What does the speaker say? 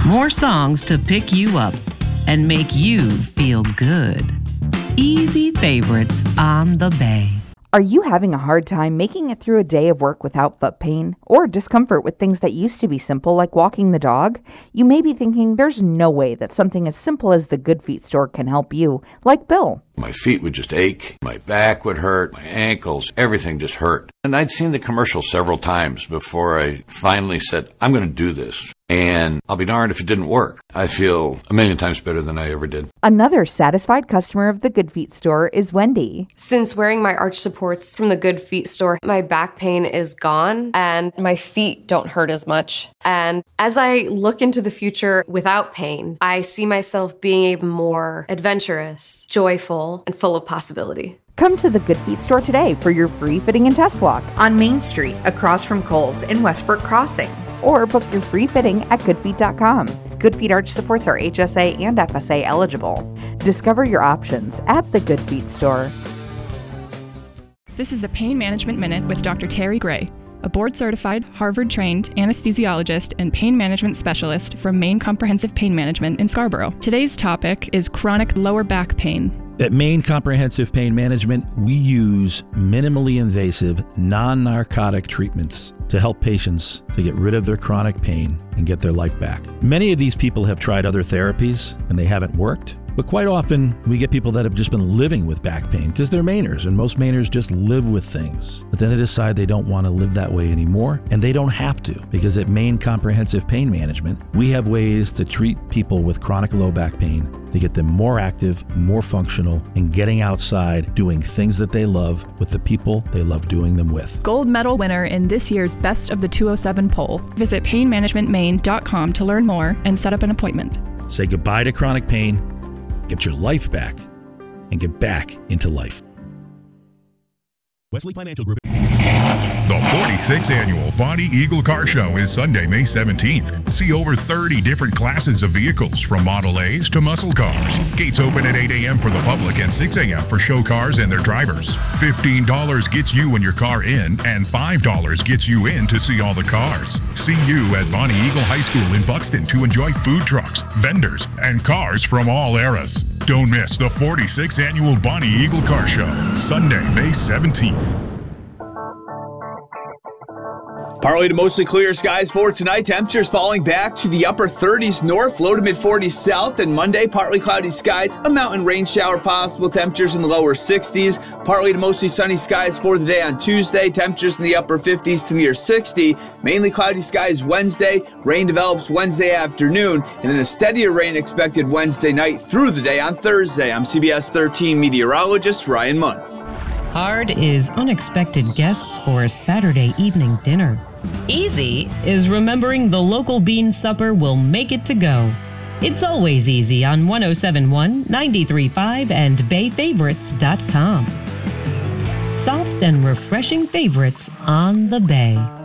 More songs to pick you up and make you feel good. Easy Favorites on the Bay. Are you having a hard time making it through a day of work without foot pain or discomfort with things that used to be simple like walking the dog? You may be thinking there's no way that something as simple as the Good Feet store can help you, like Bill. My feet would just ache, my back would hurt, my ankles, everything just hurt. And I'd seen the commercial several times before I finally said, I'm going to do this. And I'll be darned if it didn't work. I feel a million times better than I ever did. Another satisfied customer of the Good Feet store is Wendy. Since wearing my arch supports from the Good Feet store, my back pain is gone and my feet don't hurt as much. And as I look into the future without pain, I see myself being even more adventurous, joyful, and full of possibility. Come to the Good Feet store today for your free fitting and test walk on Main Street across from Kohl's in Westbrook Crossing. Or book your free fitting at goodfeet.com. Good Feet arch supports are HSA and FSA eligible. Discover your options at the Good Feet store. This is a Pain Management Minute with Dr. Terry Gray, a board-certified, Harvard-trained anesthesiologist and pain management specialist from Maine Comprehensive Pain Management in Scarborough. Today's topic is chronic lower back pain. At Maine Comprehensive Pain Management, we use minimally invasive, non-narcotic treatments to help patients to get rid of their chronic pain and get their life back. Many of these people have tried other therapies and they haven't worked. But quite often, we get people that have just been living with back pain because they're Mainers, and most Mainers just live with things. But then they decide they don't want to live that way anymore, and they don't have to, because at Maine Comprehensive Pain Management, we have ways to treat people with chronic low back pain to get them more active, more functional, and getting outside, doing things that they love with the people they love doing them with. Gold medal winner in this year's Best of the 207 poll. Visit painmanagementmaine.com to learn more and set up an appointment. Say goodbye to chronic pain, get your life back, and get back into life. Wesley Financial Group. The 46th Annual Bonnie Eagle Car Show is Sunday, May 17th. See over 30 different classes of vehicles, from Model A's to muscle cars. Gates open at 8 a.m. for the public and 6 a.m. for show cars and their drivers. $15 gets you and your car in, and $5 gets you in to see all the cars. See you at Bonnie Eagle High School in Buxton to enjoy food trucks, vendors, and cars from all eras. Don't miss the 46th Annual Bonnie Eagle Car Show, Sunday, May 17th. Partly to mostly clear skies for tonight. Temperatures falling back to the upper 30s north, low to mid 40s south. And Monday, partly cloudy skies, a mountain rain shower possible. Temperatures in the lower 60s. Partly to mostly sunny skies for the day on Tuesday. Temperatures in the upper 50s to near 60. Mainly cloudy skies Wednesday. Rain develops Wednesday afternoon. And then a steadier rain expected Wednesday night through the day on Thursday. I'm CBS 13 meteorologist Ryan Munn. Hard is unexpected guests for a Saturday evening dinner. Easy is remembering the local bean supper will make it to go. It's always easy on 107.1, 93.5, and BayFavorites.com. Soft and refreshing favorites on the Bay.